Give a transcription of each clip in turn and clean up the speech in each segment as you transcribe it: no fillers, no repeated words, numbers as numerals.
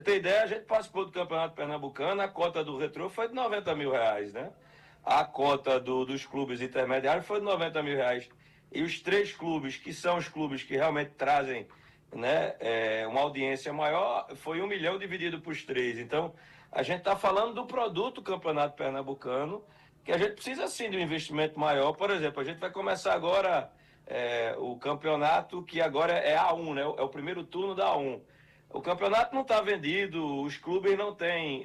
ter ideia, a gente participou do Campeonato Pernambucano, a cota do Retrô foi de R$ 90 mil, né? A cota dos clubes intermediários foi de R$ 90 mil. E os três clubes, que são os clubes que realmente trazem, né, uma audiência maior, foi 1 milhão dividido por os três. Então, a gente está falando do produto Campeonato Pernambucano, que a gente precisa sim de um investimento maior. Por exemplo, a gente vai começar agora o campeonato, que agora é A1, né? É o primeiro turno da A1. O campeonato não está vendido, os clubes não têm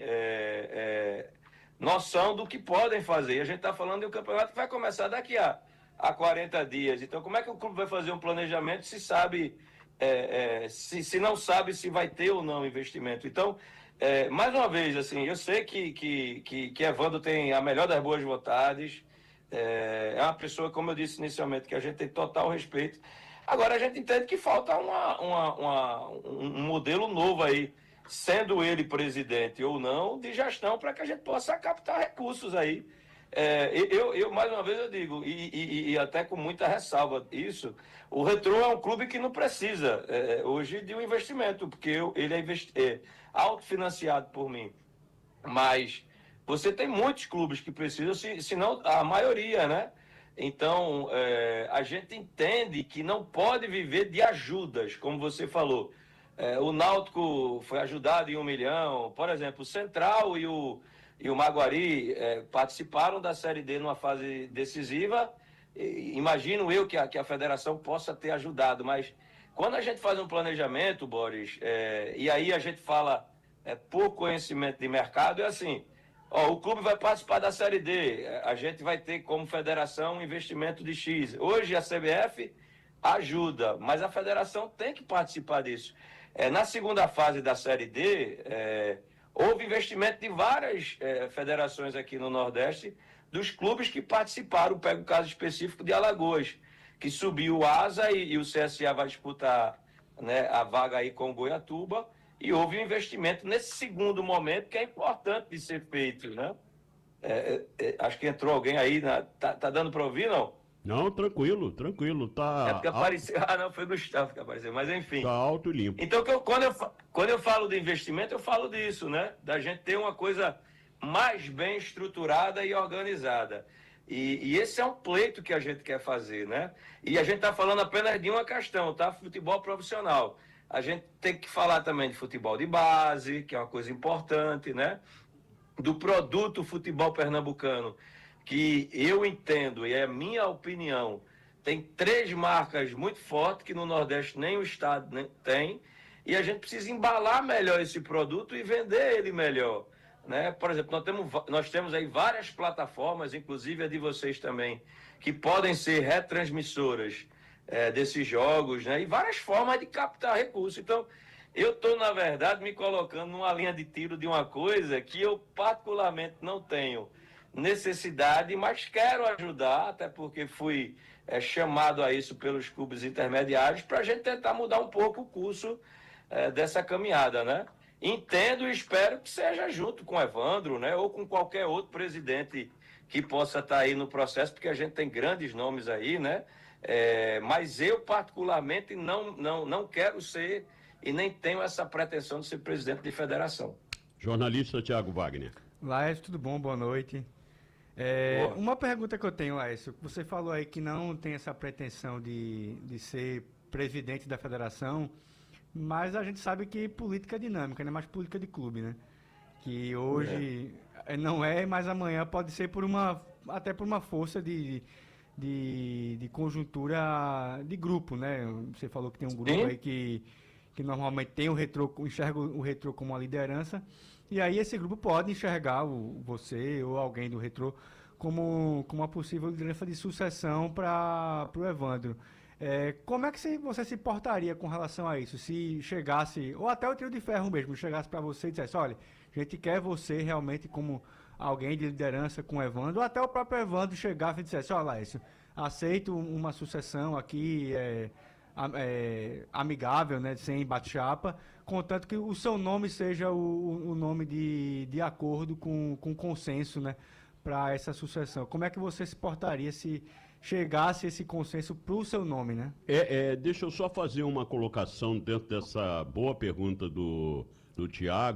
noção do que podem fazer. A gente está falando de um campeonato que vai começar daqui a 40 dias. Então, como é que o clube vai fazer um planejamento se sabe, se não sabe se vai ter ou não investimento? Então, mais uma vez, assim, eu sei que Evandro tem a melhor das boas vontades, é uma pessoa, como eu disse inicialmente, que a gente tem total respeito. Agora a gente entende que falta um modelo novo aí, sendo ele presidente ou não, de gestão para que a gente possa captar recursos aí. Mais uma vez eu digo, e até com muita ressalva isso, o Retrô é um clube que não precisa hoje de um investimento, porque ele é autofinanciado por mim. Mas você tem muitos clubes que precisam, se não a maioria, né? Então, a gente entende que não pode viver de ajudas, como você falou. O Náutico foi ajudado em 1 milhão. Por exemplo, o Central e o Maguari participaram da Série D numa fase decisiva. Imagino eu que a federação possa ter ajudado, mas quando a gente faz um planejamento, Boris, e aí a gente fala por conhecimento de mercado, é assim: ó, o clube vai participar da Série D, a gente vai ter como federação um investimento de X. Hoje a CBF ajuda, mas a federação tem que participar disso. Na segunda fase da Série D, houve investimento de várias federações aqui no Nordeste, dos clubes que participaram. Pega o caso específico de Alagoas, que subiu o Asa e o CSA vai disputar, né, a vaga aí com o Goiatuba, e houve um investimento nesse segundo momento que é importante de ser feito, né? Acho que entrou alguém aí, tá dando para ouvir, não? Não, tranquilo, tranquilo. É porque apareceu, não, foi o Gustavo que apareceu, mas Tá enfim. alto e limpo. Então, quando eu falo de investimento, eu falo disso, né? Da gente ter uma coisa mais bem estruturada e organizada. E esse é um pleito que a gente quer fazer, né? E a gente está falando apenas de uma questão, tá? Futebol profissional. A gente tem que falar também de futebol de base, que é uma coisa importante, né? Do produto futebol pernambucano, que eu entendo, e é a minha opinião, tem três marcas muito fortes que no Nordeste nem o Estado tem, e a gente precisa embalar melhor esse produto e vender ele melhor. Né? Por exemplo, nós temos aí várias plataformas, inclusive a de vocês também, que podem ser retransmissoras desses jogos, né? E várias formas de captar recursos. Então, eu estou, na verdade, me colocando numa linha de tiro de uma coisa que eu particularmente não tenho necessidade, mas quero ajudar, até porque fui chamado a isso pelos clubes intermediários, para a gente tentar mudar um pouco o curso dessa caminhada, né? Entendo e espero que seja junto com o Evandro, né? Ou com qualquer outro presidente que possa estar aí no processo, porque a gente tem grandes nomes aí, né? Mas eu, particularmente, não quero ser e nem tenho essa pretensão de ser presidente de federação. Jornalista Tiago Wagner. Laércio, tudo bom? Boa noite. Boa. Uma pergunta que eu tenho, Laércio. Você falou aí que não tem essa pretensão de ser presidente da federação, mas a gente sabe que política é dinâmica, né? Mais política de clube, né? Que hoje não é, mas amanhã pode ser até por uma força de conjuntura de grupo, né? Você falou que tem um grupo Sim. aí que normalmente tem enxerga o Retrô como uma liderança, e aí esse grupo pode enxergar você ou alguém do Retrô como uma possível liderança de sucessão para o Evandro. Como é que você se portaria com relação a isso? Se chegasse, ou até o trio de ferro mesmo, chegasse para você e dissesse: olha, a gente quer você realmente como alguém de liderança com o Evandro, ou até o próprio Evandro chegasse e dissesse: olha, Laércio, aceito uma sucessão aqui amigável, né, sem bate-chapa, contanto que o seu nome seja o nome de acordo com consenso, né, para essa sucessão. Como é que você se portaria se chegasse esse consenso para o seu nome, né? Deixa eu só fazer uma colocação dentro dessa boa pergunta do do Thiago.